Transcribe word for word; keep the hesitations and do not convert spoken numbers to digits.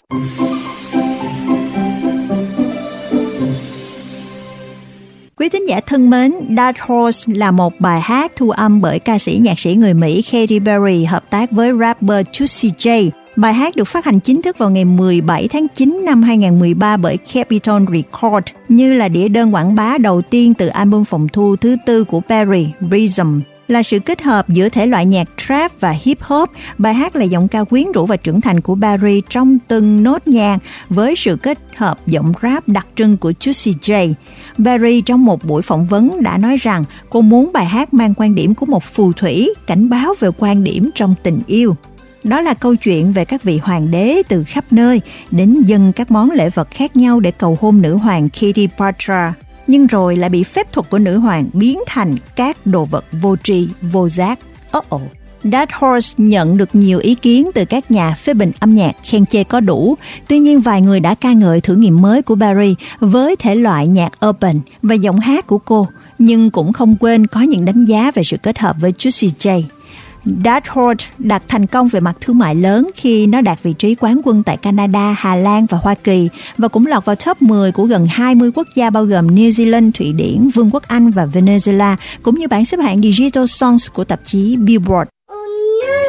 Quý thính giả thân mến, Dark Horse là một bài hát thu âm bởi ca sĩ nhạc sĩ người Mỹ Katy Perry hợp tác với rapper Juicy J. Bài hát được phát hành chính thức vào ngày mười bảy tháng chín năm hai không một ba bởi Capitol Records, như là đĩa đơn quảng bá đầu tiên từ album phòng thu thứ tư của Perry, Rhythm. Là sự kết hợp giữa thể loại nhạc trap và hip hop. Bài hát là giọng ca quyến rũ và trưởng thành của Perry trong từng nốt nhạc với sự kết hợp giọng rap đặc trưng của Juicy J. Perry trong một buổi phỏng vấn đã nói rằng cô muốn bài hát mang quan điểm của một phù thủy, cảnh báo về quan điểm trong tình yêu. Đó là câu chuyện về các vị hoàng đế từ khắp nơi đến dâng các món lễ vật khác nhau để cầu hôn nữ hoàng Cleopatra, nhưng rồi lại bị phép thuật của nữ hoàng biến thành các đồ vật vô tri, vô giác. Oh oh. Dark Horse nhận được nhiều ý kiến từ các nhà phê bình âm nhạc khen chê có đủ. Tuy nhiên vài người đã ca ngợi thử nghiệm mới của Perry với thể loại nhạc urban và giọng hát của cô, nhưng cũng không quên có những đánh giá về sự kết hợp với Juicy J. Dark Horse đạt thành công về mặt thương mại lớn khi nó đạt vị trí quán quân tại Canada, Hà Lan và Hoa Kỳ, và cũng lọt vào top mười của gần hai mươi quốc gia bao gồm New Zealand, Thụy Điển, Vương quốc Anh và Venezuela, cũng như bảng xếp hạng Digital Songs của tạp chí Billboard.